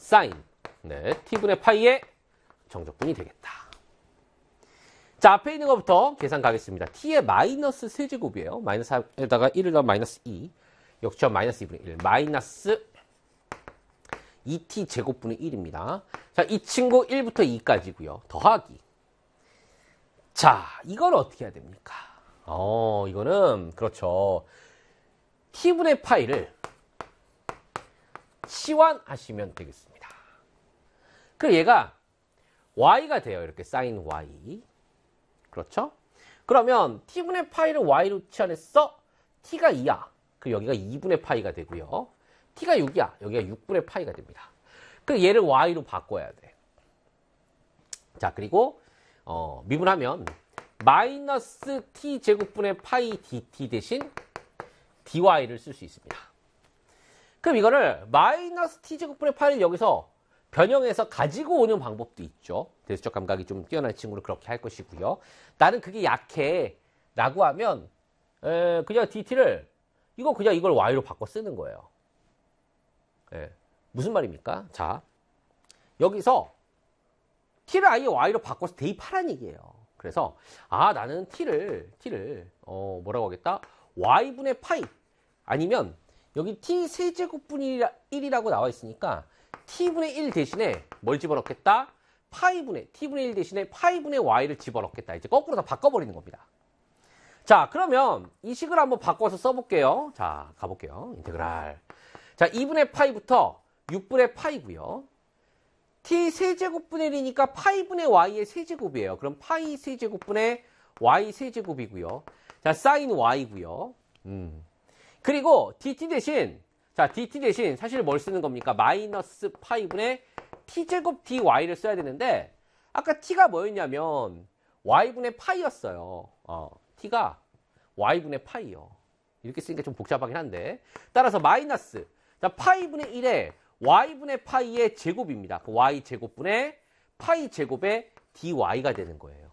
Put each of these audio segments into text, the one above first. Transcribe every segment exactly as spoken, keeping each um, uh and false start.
사인 네, t분의 파이의 정적분이 되겠다. 자, 앞에 있는 것부터 계산 가겠습니다. t의 마이너스 세제곱이에요. 마이너스에다가 일을 넣으면 마이너스 이. 역시점 마이너스 이분의 일. 마이너스 이 티 제곱분의 일입니다. 자, 이 친구 일부터 이까지고요. 더하기. 자, 이걸 어떻게 해야 됩니까? 어, 이거는 그렇죠. t분의 파이를 치환하시면 되겠습니다. 그럼 얘가 y가 돼요. 이렇게 사인 y. 그렇죠? 그러면 t분의 파이를 y로 치환했어. t가 이야. 그리고 여기가 이분의 파이가 되고요. t가 육이야. 여기가 육분의 파이가 됩니다. 그럼 얘를 y로 바꿔야 돼. 자, 그리고 어, 미분하면 마이너스 t 제곱분의 파이 dt 대신 dy를 쓸 수 있습니다. 그럼 이거를 마이너스 t 제곱분의 파이를 여기서 변형해서 가지고 오는 방법도 있죠. 대수적 감각이 좀 뛰어난 친구를 그렇게 할 것이고요. 나는 그게 약해 라고 하면 에, 그냥 dt를 이거 그냥 이걸 y로 바꿔 쓰는 거예요. 예, 무슨 말입니까? 자, 여기서 t를 아예 y로 바꿔서 대입하라는 얘기예요. 그래서 아, 나는 t를 t를 어, 뭐라고 하겠다? y분의 파이 아니면 여기 t 세제곱분의 일이라고 나와 있으니까 t분의 일 대신에 뭘 집어넣겠다? 파이분의 t분의 일 대신에 파이분의 y를 집어넣겠다. 이제 거꾸로 다 바꿔버리는 겁니다. 자, 그러면 이 식을 한번 바꿔서 써볼게요. 자, 가볼게요. 인테그랄. 자, 이분의 파이부터 육분의 파이고요. t 세제곱분의 일이니까 파이분의 y의 세제곱이에요. 그럼 파이 세제곱분의 y 세제곱이고요. 자, 사인 y고요. 음. 그리고 dt 대신 자, dt 대신 사실 뭘 쓰는 겁니까? 마이너스 파이분의 t제곱 dy를 써야 되는데 아까 t가 뭐였냐면 y분의 파이였어요. 어, t가 y분의 파이요. 이렇게 쓰니까 좀 복잡하긴 한데 따라서 마이너스 자, 파이분의 일에 y분의 파이의 제곱입니다. 그 y제곱분의 파이 제곱의 dy가 되는 거예요.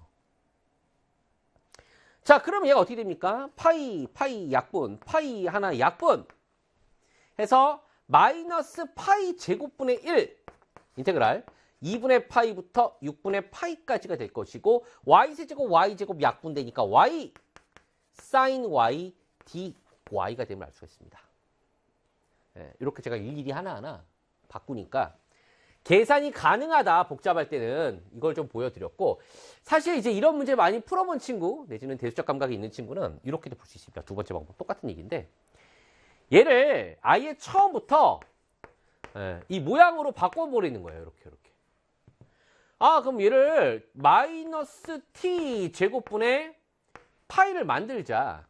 자, 그럼 얘가 어떻게 됩니까? 파이, 파이 약분, 파이 하나 약분 해서 마이너스 파이 제곱분의 일 인테그랄 이분의 파이부터 육분의 파이까지가 될 것이고 y세제곱 y제곱 약분되니까 y 사인 y dy가 되면 알 수가 있습니다. 예, 이렇게 제가 일일이 하나하나 바꾸니까 계산이 가능하다 복잡할 때는 이걸 좀 보여드렸고 사실 이제 이런 문제 많이 풀어본 친구 내지는 대수적 감각이 있는 친구는 이렇게도 볼 수 있습니다. 두 번째 방법 똑같은 얘기인데 얘를 아예 처음부터 예, 이 모양으로 바꿔버리는 거예요. 이렇게 이렇게. 아, 그럼 얘를 마이너스 t 제곱분의 파이를 만들자.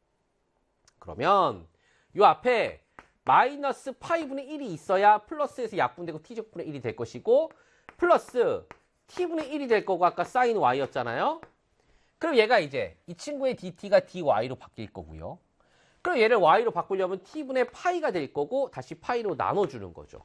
그러면 이 앞에 마이너스 파이분의 일이 있어야 플러스에서 약분되고 t제곱분의 일이 될 것이고 플러스 t분의 일이 될 거고 아까 사인 y였잖아요. 그럼 얘가 이제 이 친구의 dt가 dy로 바뀔 거고요. 그럼 얘를 y로 바꾸려면 t분의 파이가 될 거고 다시 파이로 나눠주는 거죠.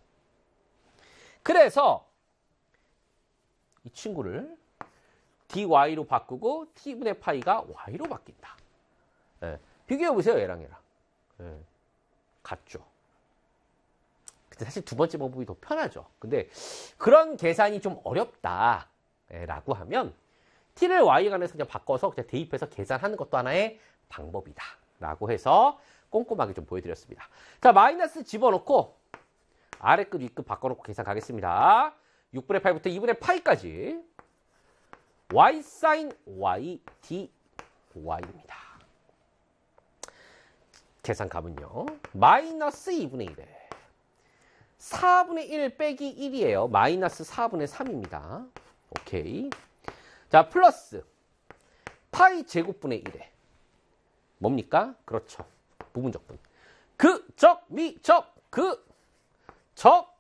그래서 이 친구를 dy로 바꾸고 t분의 파이가 y로 바뀐다. 예, 비교해보세요. 얘랑 얘랑. 예, 같죠. 근데 사실 두 번째 방법이 더 편하죠. 근데 그런 계산이 좀 어렵다라고 하면 t를 y에 관해서 그냥 바꿔서 그냥 대입해서 계산하는 것도 하나의 방법이다. 라고 해서 꼼꼼하게 좀 보여드렸습니다. 자, 마이너스 집어넣고 아래급, 윗급 바꿔놓고 계산 가겠습니다. 육분의 파이부터 이분의 파이까지 y sin y dy입니다. 계산 가면요. 마이너스 이분의 일에 사분의 일 빼기 일이에요. 마이너스 사분의 삼입니다. 오케이. 자, 플러스 파이 제곱분의 일에 뭡니까? 그렇죠. 부분적분. 그, 적, 미, 적, 그, 적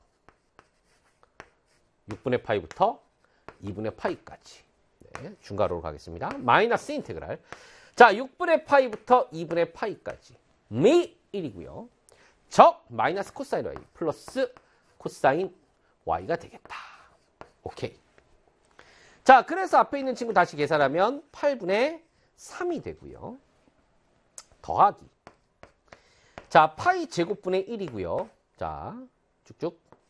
육분의 파이부터 이분의 파이까지. 네, 중괄호로 가겠습니다. 마이너스 인테그랄. 자, 육분의 파이부터 이분의 파이까지. 미 일이고요. 적 마이너스 코사인 y 플러스 코사인 y가 되겠다. 오케이. 자, 그래서 앞에 있는 친구 다시 계산하면 팔분의 삼이 되고요. 더하기. 자, 파이 제곱분의 일이고요. 자, 쭉쭉